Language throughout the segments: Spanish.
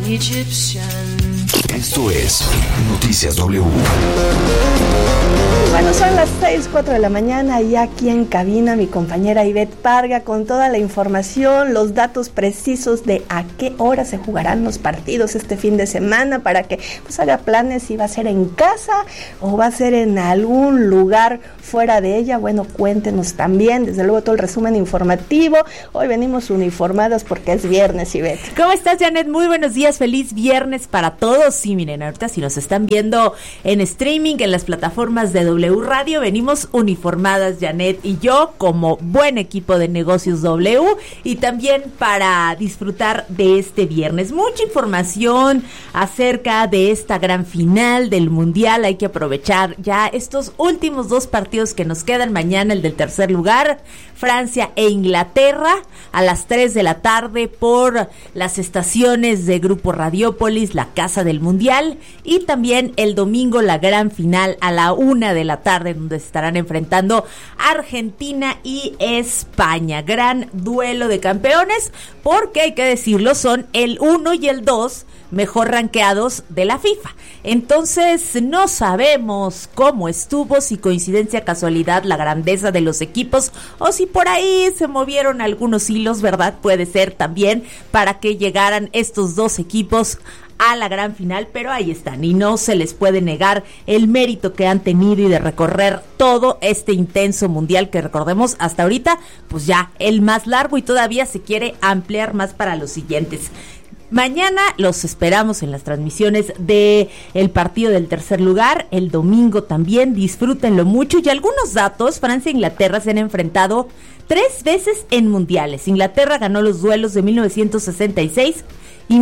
Egyptian. Esto es Noticias W. Bueno, son las 6:04 de la mañana y aquí en cabina mi compañera Ivette Parga con toda la información, los datos precisos de a qué hora se jugarán los partidos este fin de semana para que pues haga planes si va a ser en casa o va a ser en algún lugar fuera de ella. Bueno, cuéntenos también, desde luego todo el resumen informativo. Hoy venimos uniformadas porque es viernes, Ivette. ¿Cómo estás, Janet? Muy buenos días, feliz viernes para todos. Sí, miren, ahorita si nos están viendo en streaming, en las plataformas de W Radio, venimos uniformadas, Janet y yo, como buen equipo de negocios W, y también para disfrutar de este viernes. Mucha información acerca de esta gran final del Mundial. Hay que aprovechar ya estos últimos dos partidos que nos quedan. Mañana el del tercer lugar, Francia e Inglaterra, a las 3 de la tarde por las estaciones de Grupo Radiópolis, la Casa del Mundial, y también el domingo la gran final a la 1 de la tarde, donde se estarán enfrentando Argentina y España. Gran duelo de campeones, porque hay que decirlo, son el 1 y el 2 mejor rankeados de la FIFA. Entonces no sabemos cómo estuvo, si coincidencia, casualidad, la grandeza de los equipos, o si por ahí se movieron algunos hilos, ¿verdad? Puede ser también para que llegaran estos dos equipos a la gran final, pero ahí están y no se les puede negar el mérito que han tenido y de recorrer todo este intenso mundial que, recordemos, hasta ahorita pues ya el más largo y todavía se quiere ampliar más para los siguientes. Mañana los esperamos en las transmisiones de el partido del tercer lugar, el domingo también, disfrútenlo mucho. Y algunos datos: Francia e Inglaterra se han enfrentado 3 veces en mundiales. Inglaterra ganó los duelos de 1966 y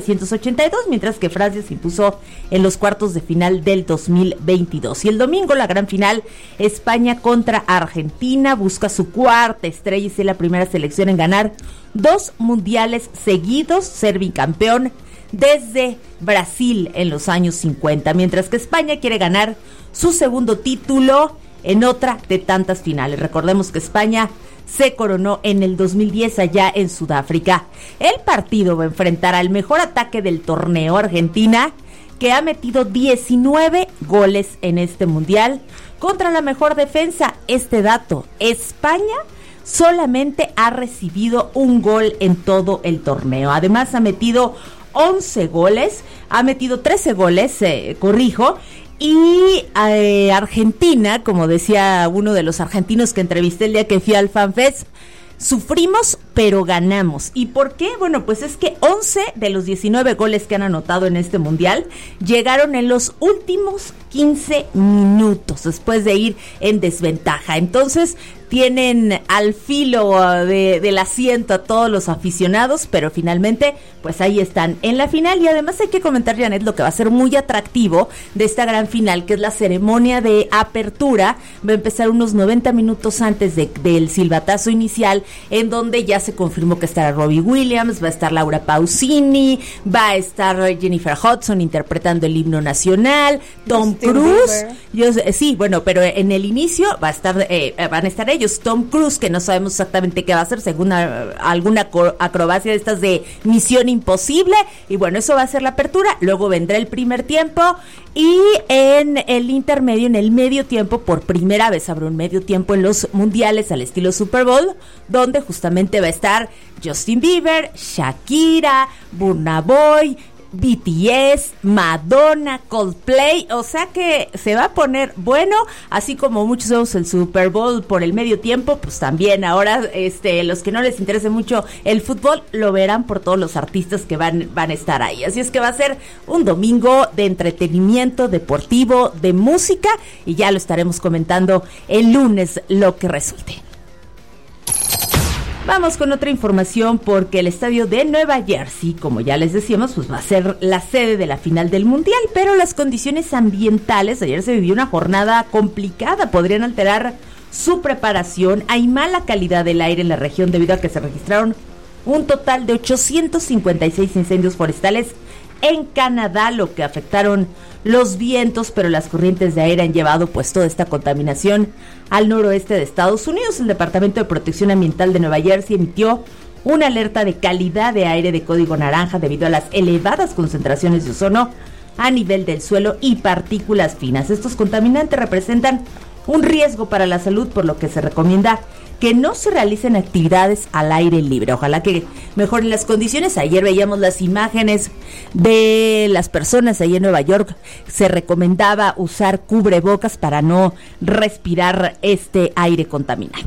1982, mientras que Francia se impuso en los cuartos de final del 2022. Y el domingo la gran final, España contra Argentina, busca su cuarta estrella y es la primera selección en ganar 2 mundiales seguidos, ser bicampeón desde Brasil en los años 50, mientras que España quiere ganar su segundo título en otra de tantas finales. Recordemos que España se coronó en el 2010 allá en Sudáfrica. El partido va a enfrentar al mejor ataque del torneo, Argentina, que ha metido 19 goles en este mundial, contra la mejor defensa. Este dato: España solamente ha recibido un gol en todo el torneo. Además ha metido 11 goles, ha metido 13 goles, y Argentina, como decía uno de los argentinos que entrevisté el día que fui al FanFest, sufrimos pero ganamos. ¿Y por qué? Bueno, pues es que 11 de los 19 goles que han anotado en este mundial llegaron en los últimos 15 minutos, después de ir en desventaja. Entonces tienen al filo del asiento a todos los aficionados, pero finalmente pues ahí están en la final. Y además hay que comentar, Janet, lo que va a ser muy atractivo de esta gran final, que es la ceremonia de apertura. Va a empezar unos 90 minutos antes del silbatazo inicial, en donde ya se confirmó que estará Robbie Williams, va a estar Laura Pausini, va a estar Jennifer Hudson interpretando el himno nacional, Tom Cruise. Sí, bueno, pero en el inicio van a estar ellos. Tom Cruise, que no sabemos exactamente qué va a hacer, según alguna acrobacia de estas de Misión Imposible, y bueno, eso va a ser la apertura. Luego vendrá el primer tiempo y en el intermedio, en el medio tiempo, por primera vez habrá un medio tiempo en los mundiales al estilo Super Bowl, donde justamente va a estar Justin Bieber, Shakira, Burna Boy, BTS, Madonna, Coldplay. O sea que se va a poner bueno, así como muchos vemos el Super Bowl por el medio tiempo, pues también ahora los que no les interese mucho el fútbol lo verán por todos los artistas que van a estar ahí. Así es que va a ser un domingo de entretenimiento deportivo, de música, y ya lo estaremos comentando el lunes lo que resulte. Vamos con otra información, porque el estadio de Nueva Jersey, como ya les decíamos, pues va a ser la sede de la final del Mundial, pero las condiciones ambientales, ayer se vivió una jornada complicada, podrían alterar su preparación. Hay mala calidad del aire en la región debido a que se registraron un total de 856 incendios forestales en Canadá, lo que afectaron los vientos, pero las corrientes de aire han llevado pues toda esta contaminación al noroeste de Estados Unidos. El Departamento de Protección Ambiental de Nueva Jersey emitió una alerta de calidad de aire de código naranja debido a las elevadas concentraciones de ozono a nivel del suelo y partículas finas. Estos contaminantes representan un riesgo para la salud, por lo que se recomienda que no se realicen actividades al aire libre. Ojalá que mejoren las condiciones. Ayer veíamos las imágenes de las personas ahí en Nueva York. Se recomendaba usar cubrebocas para no respirar este aire contaminado.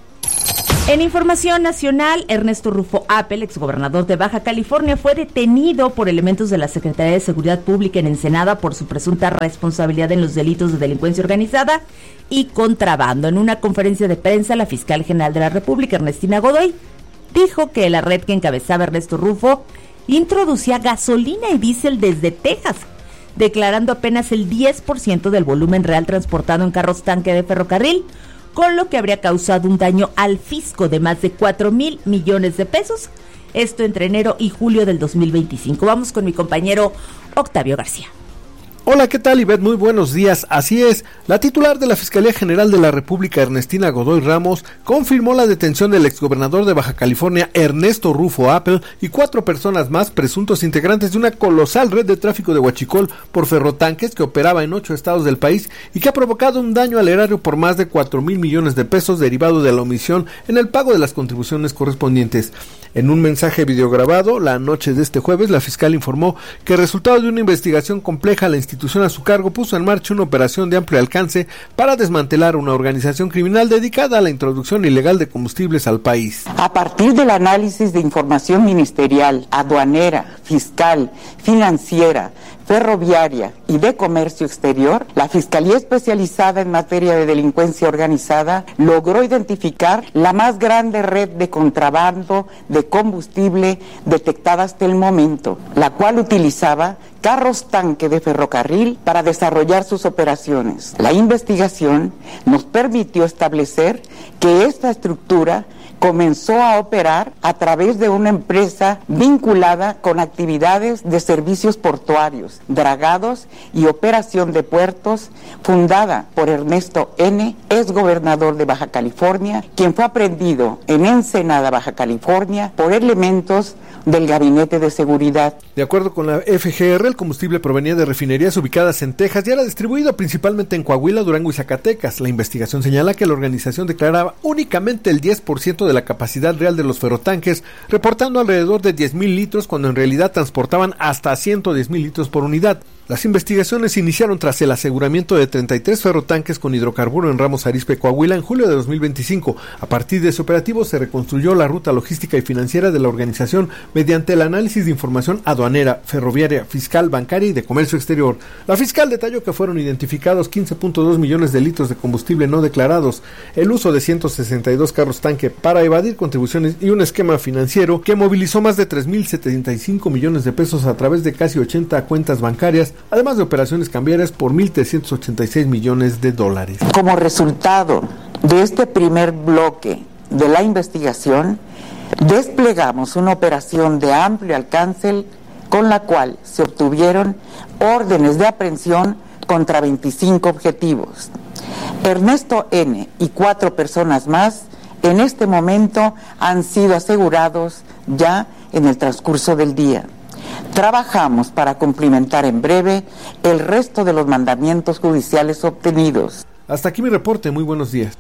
En información nacional, Ernesto Rufo Appel, exgobernador de Baja California, fue detenido por elementos de la Secretaría de Seguridad Pública en Ensenada por su presunta responsabilidad en los delitos de delincuencia organizada y contrabando. En una conferencia de prensa, la fiscal general de la República, Ernestina Godoy, dijo que la red que encabezaba Ernesto Rufo introducía gasolina y diésel desde Texas, declarando apenas el 10% del volumen real transportado en carros tanque de ferrocarril, con lo que habría causado un daño al fisco de más de 4,000 millones de pesos, esto entre enero y julio del 2025. Vamos con mi compañero Octavio García. Hola, ¿qué tal, Ivette? Muy buenos días. Así es, la titular de la Fiscalía General de la República, Ernestina Godoy Ramos, confirmó la detención del exgobernador de Baja California, Ernesto Rufo Appel, y 4 personas más, presuntos integrantes de una colosal red de tráfico de huachicol por ferrotanques que operaba en 8 estados del país y que ha provocado un daño al erario por más de 4,000 millones de pesos derivado de la omisión en el pago de las contribuciones correspondientes. En un mensaje videograbado, la noche de este jueves, la fiscal informó que resultado de una investigación compleja, la institución a su cargo puso en marcha una operación de amplio alcance para desmantelar una organización criminal dedicada a la introducción ilegal de combustibles al país. A partir del análisis de información ministerial, aduanera, fiscal, financiera, ferroviaria y de comercio exterior, la Fiscalía Especializada en Materia de Delincuencia Organizada logró identificar la más grande red de contrabando de combustible detectada hasta el momento, la cual utilizaba carros tanque de ferrocarril para desarrollar sus operaciones. La investigación nos permitió establecer que esta estructura comenzó a operar a través de una empresa vinculada con actividades de servicios portuarios, dragados y operación de puertos, fundada por Ernesto N., exgobernador de Baja California, quien fue aprehendido en Ensenada, Baja California, por elementos del Gabinete de Seguridad. De acuerdo con la FGR, el combustible provenía de refinerías ubicadas en Texas y era distribuido principalmente en Coahuila, Durango y Zacatecas. La investigación señala que la organización declaraba únicamente el 10% de la capacidad real de los ferrotanques, reportando alrededor de 10,000 litros cuando en realidad transportaban hasta 110,000 litros por unidad. Las investigaciones se iniciaron tras el aseguramiento de 33 ferrotanques con hidrocarburo en Ramos Arizpe, Coahuila, en julio de 2025. A partir de ese operativo se reconstruyó la ruta logística y financiera de la organización mediante el análisis de información aduanera, ferroviaria, fiscal, bancaria y de comercio exterior. La fiscal detalló que fueron identificados 15.2 millones de litros de combustible no declarados, el uso de 162 carros tanque para evadir contribuciones y un esquema financiero que movilizó más de 3,075 millones de pesos a través de casi 80 cuentas bancarias, además de operaciones cambiarias por 1,386 millones de dólares. Como resultado de este primer bloque de la investigación, desplegamos una operación de amplio alcance con la cual se obtuvieron órdenes de aprehensión contra 25 objetivos. Ernesto N. y 4 personas más en este momento han sido asegurados ya en el transcurso del día. Trabajamos para cumplimentar en breve el resto de los mandamientos judiciales obtenidos. Hasta aquí mi reporte, muy buenos días.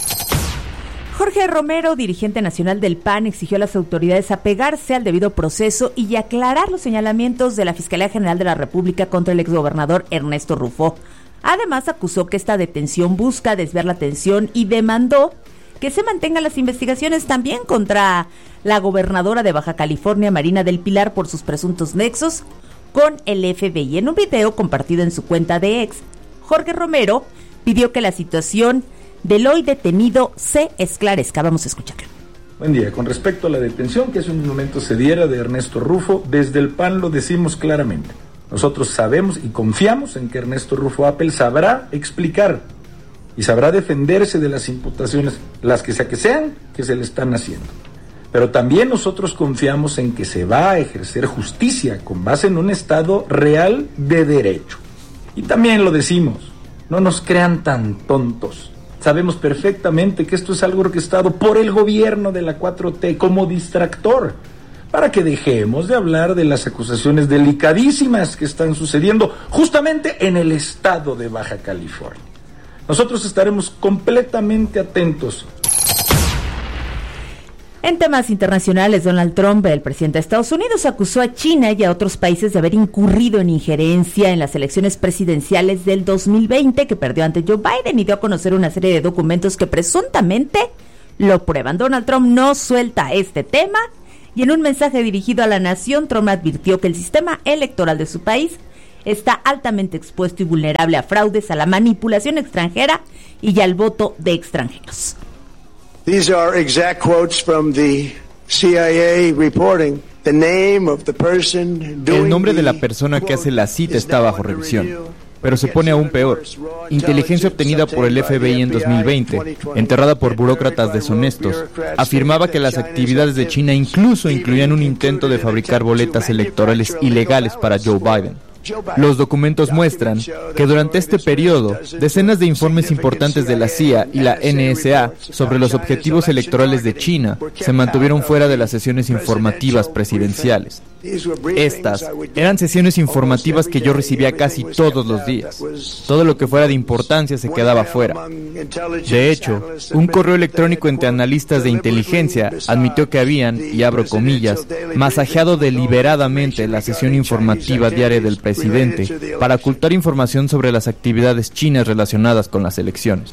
Jorge Romero, dirigente nacional del PAN, exigió a las autoridades apegarse al debido proceso y aclarar los señalamientos de la Fiscalía General de la República contra el exgobernador Ernesto Rufo. Además, acusó que esta detención busca desviar la atención y demandó que se mantengan las investigaciones también contra la gobernadora de Baja California, Marina del Pilar, por sus presuntos nexos con el FBI. En un video compartido en su cuenta de X, Jorge Romero pidió que la situación del hoy detenido se esclarezca. Vamos a escucharlo. Buen día. Con respecto a la detención que hace un momento se diera de Ernesto Rufo, desde el PAN lo decimos claramente. Nosotros sabemos y confiamos en que Ernesto Rufo Appel sabrá explicar y sabrá defenderse de las imputaciones, las que sean, que se le están haciendo. Pero también nosotros confiamos en que se va a ejercer justicia con base en un Estado real de derecho. Y también lo decimos, no nos crean tan tontos. Sabemos perfectamente que esto es algo orquestado por el gobierno de la 4T como distractor, para que dejemos de hablar de las acusaciones delicadísimas que están sucediendo justamente en el estado de Baja California. Nosotros estaremos completamente atentos. En temas internacionales, Donald Trump, el presidente de Estados Unidos, acusó a China y a otros países de haber incurrido en injerencia en las elecciones presidenciales del 2020 que perdió ante Joe Biden y dio a conocer una serie de documentos que presuntamente lo prueban. Donald Trump no suelta este tema y en un mensaje dirigido a la nación, Trump advirtió que el sistema electoral de su país está altamente expuesto y vulnerable a fraudes, a la manipulación extranjera y al voto de extranjeros. These are exact quotes from the CIA reporting. The name of the person doing El nombre de la persona que hace la cita está bajo revisión. Pero se pone aún peor. Inteligencia obtenida por el FBI en 2020, enterrada por burócratas deshonestos, afirmaba que las actividades de China incluso incluían un intento de fabricar boletas electorales ilegales para Joe Biden. Los documentos muestran que durante este periodo, decenas de informes importantes de la CIA y la NSA sobre los objetivos electorales de China se mantuvieron fuera de las sesiones informativas presidenciales. Estas eran sesiones informativas que yo recibía casi todos los días. Todo lo que fuera de importancia se quedaba fuera. De hecho, un correo electrónico entre analistas de inteligencia admitió que habían, y abro comillas, masajeado deliberadamente la sesión informativa diaria del presidente para ocultar información sobre las actividades chinas relacionadas con las elecciones.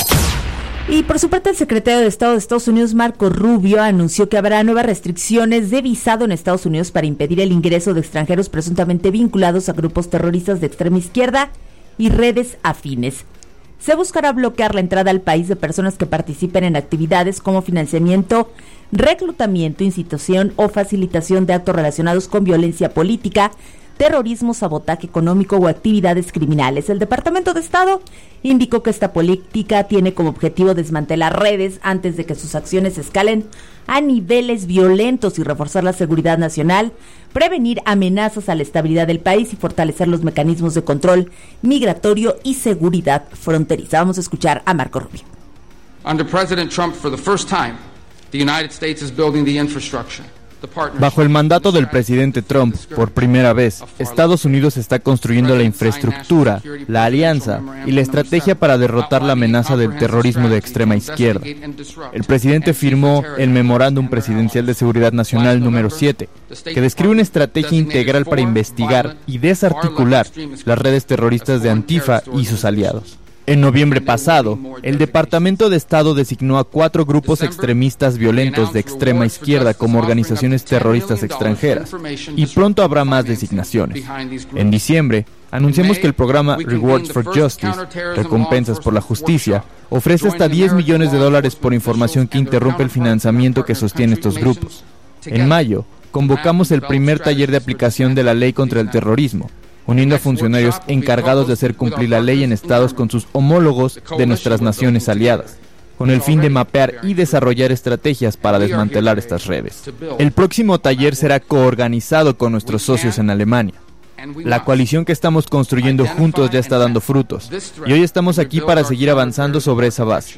Y por su parte, el secretario de Estado de Estados Unidos, Marco Rubio, anunció que habrá nuevas restricciones de visado en Estados Unidos para impedir el ingreso de extranjeros presuntamente vinculados a grupos terroristas de extrema izquierda y redes afines. Se buscará bloquear la entrada al país de personas que participen en actividades como financiamiento, reclutamiento, incitación o facilitación de actos relacionados con violencia política, terrorismo, sabotaje económico o actividades criminales. El Departamento de Estado indicó que esta política tiene como objetivo desmantelar redes antes de que sus acciones escalen a niveles violentos y reforzar la seguridad nacional, prevenir amenazas a la estabilidad del país y fortalecer los mecanismos de control migratorio y seguridad fronteriza. Vamos a escuchar a Marco Rubio. Under President Trump, for the first time, the United States is building the infrastructure. Bajo el mandato del presidente Trump, por primera vez, Estados Unidos está construyendo la infraestructura, la alianza y la estrategia para derrotar la amenaza del terrorismo de extrema izquierda. El presidente firmó el Memorándum Presidencial de Seguridad Nacional número 7, que describe una estrategia integral para investigar y desarticular las redes terroristas de Antifa y sus aliados. En noviembre pasado, el Departamento de Estado designó a 4 grupos extremistas violentos de extrema izquierda como organizaciones terroristas extranjeras, y pronto habrá más designaciones. En diciembre, anunciamos que el programa Rewards for Justice, recompensas por la justicia, ofrece hasta $10 millones por información que interrumpe el financiamiento que sostiene estos grupos. En mayo, convocamos el primer taller de aplicación de la ley contra el terrorismo, uniendo a funcionarios encargados de hacer cumplir la ley en estados con sus homólogos de nuestras naciones aliadas, con el fin de mapear y desarrollar estrategias para desmantelar estas redes. El próximo taller será coorganizado con nuestros socios en Alemania. La coalición que estamos construyendo juntos ya está dando frutos, y hoy estamos aquí para seguir avanzando sobre esa base.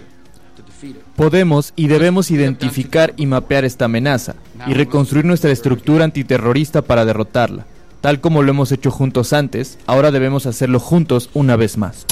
Podemos y debemos identificar y mapear esta amenaza, y reconstruir nuestra estructura antiterrorista para derrotarla. Tal como lo hemos hecho juntos antes, ahora debemos hacerlo juntos una vez más.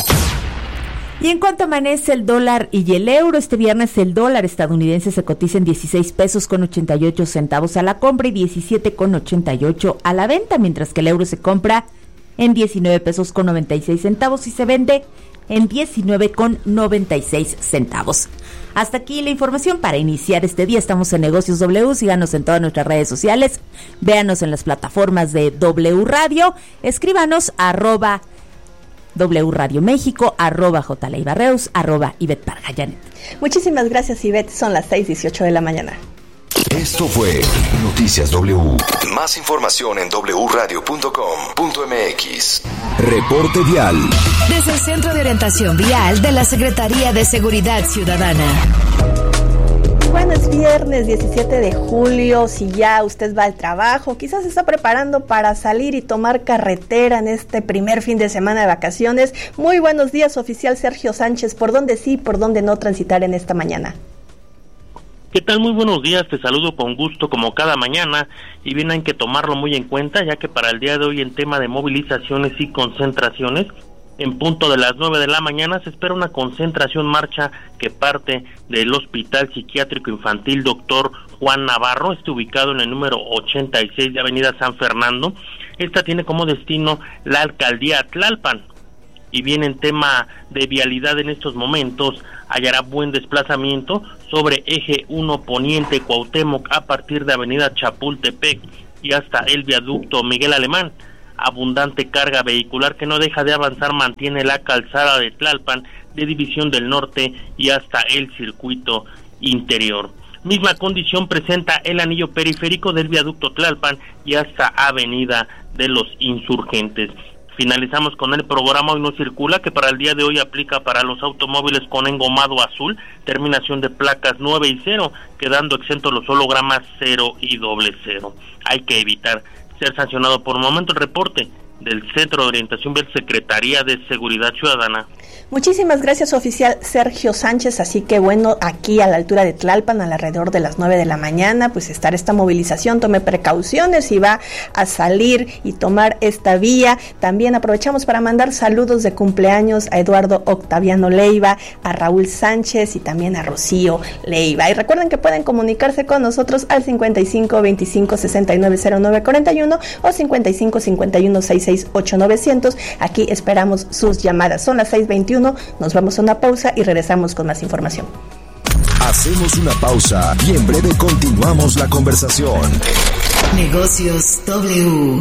Y en cuanto amanece el dólar y el euro, este viernes el dólar estadounidense se cotiza en 16 pesos con 88 centavos a la compra y 17 con 88 a la venta, mientras que el euro se compra en 19 pesos con 96 centavos y se vende en 19 con 96 centavos. Hasta aquí la información para iniciar este día. Estamos en Negocios W, síganos en todas nuestras redes sociales, véanos en las plataformas de W Radio, escríbanos @ W Radio México, @JLeibarreus, @Ivette Parga. Janet. Muchísimas gracias, Ivette. Son las 6:18 de la mañana. Esto fue Noticias W. Más información en wradio.com.mx. Reporte vial. Desde el Centro de Orientación Vial de la Secretaría de Seguridad Ciudadana. Bueno, es viernes 17 de julio, si ya usted va al trabajo, quizás se está preparando para salir y tomar carretera en este primer fin de semana de vacaciones. Muy buenos días, oficial Sergio Sánchez, ¿por dónde sí, por dónde no transitar en esta mañana? ¿Qué tal? Muy buenos días, te saludo con gusto como cada mañana y bien hay que tomarlo muy en cuenta ya que para el día de hoy en tema de movilizaciones y concentraciones, en punto de las 9 de la mañana se espera una concentración marcha que parte del Hospital Psiquiátrico Infantil Dr. Juan Navarro, ubicado en el número 86 de Avenida San Fernando. Esta tiene como destino la Alcaldía Tlalpan. Y bien en tema de vialidad en estos momentos, hallará buen desplazamiento sobre eje 1 Poniente Cuauhtémoc a partir de Avenida Chapultepec y hasta el viaducto Miguel Alemán. Abundante carga vehicular que no deja de avanzar mantiene la calzada de Tlalpan de División del Norte y hasta el circuito interior. Misma condición presenta el anillo periférico del viaducto Tlalpan y hasta Avenida de los Insurgentes. Finalizamos con el programa Hoy No Circula, que para el día de hoy aplica para los automóviles con engomado azul, terminación de placas 9 y 0, quedando exentos los hologramas 0 y 00. Hay que evitar ser sancionado. Por el momento el reporte del Centro de Orientación Vial, Secretaría de Seguridad Ciudadana. Muchísimas gracias, oficial Sergio Sánchez. Así que bueno, aquí a la altura de Tlalpan, alrededor de las 9 de la mañana, pues estará esta movilización. Tome precauciones si va a salir y tomar esta vía. También aprovechamos para mandar saludos de cumpleaños a Eduardo Octaviano Leiva, a Raúl Sánchez y también a Rocío Leiva. Y recuerden que pueden comunicarse con nosotros al 55 25 69 09 41 o 55 51 66 8900. Aquí esperamos sus llamadas. Son las 6:21. Nos vamos a una pausa y regresamos con más información. Hacemos una pausa y en breve continuamos la conversación. Negocios W.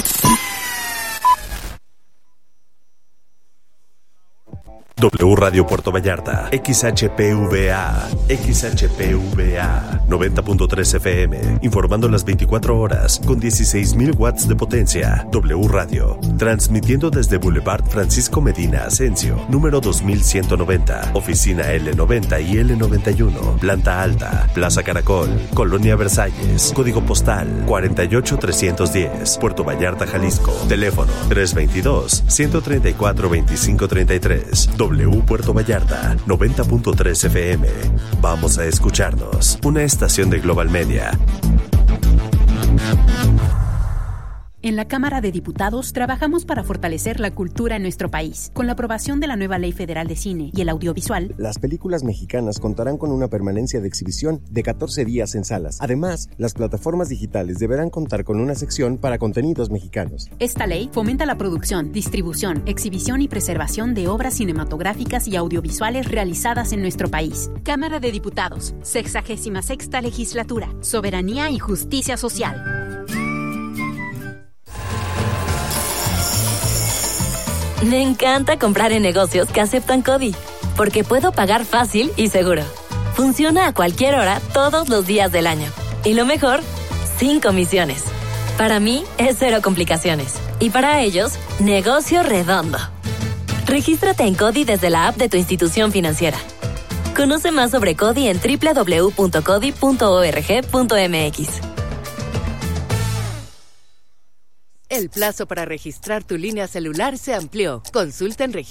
W Radio Puerto Vallarta, XHPVA 90.3 FM, informando las 24 horas con 16.000 watts de potencia. W Radio, transmitiendo desde Boulevard Francisco Medina Asensio, número 2190, oficina L90 y L91, planta alta, Plaza Caracol, Colonia Versalles, código postal 48310, Puerto Vallarta, Jalisco, teléfono 322-134-2533. W Puerto Vallarta, 90.3 FM. Vamos a escucharnos. Una estación de Global Media. En la Cámara de Diputados trabajamos para fortalecer la cultura en nuestro país. Con la aprobación de la nueva Ley Federal de Cine y el Audiovisual, las películas mexicanas contarán con una permanencia de exhibición de 14 días en salas. Además, las plataformas digitales deberán contar con una sección para contenidos mexicanos. Esta ley fomenta la producción, distribución, exhibición y preservación de obras cinematográficas y audiovisuales realizadas en nuestro país. Cámara de Diputados, 66ª Legislatura, Soberanía y Justicia Social. Me encanta comprar en negocios que aceptan CODI, porque puedo pagar fácil y seguro. Funciona a cualquier hora, todos los días del año. Y lo mejor, sin comisiones. Para mí, es cero complicaciones. Y para ellos, negocio redondo. Regístrate en CODI desde la app de tu institución financiera. Conoce más sobre CODI en www.codi.org.mx. El plazo para registrar tu línea celular se amplió. Consulta en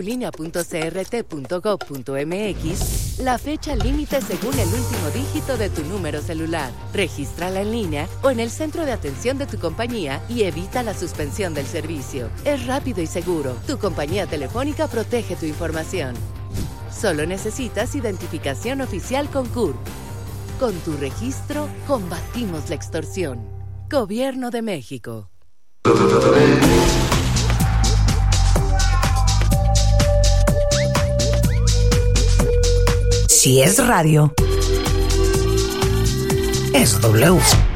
registratulinea.crt.gov.mx la fecha límite según el último dígito de tu número celular. Regístrala en línea o en el centro de atención de tu compañía y evita la suspensión del servicio. Es rápido y seguro. Tu compañía telefónica protege tu información. Solo necesitas identificación oficial con CURP. Con tu registro, combatimos la extorsión. Gobierno de México. Si es radio, es W.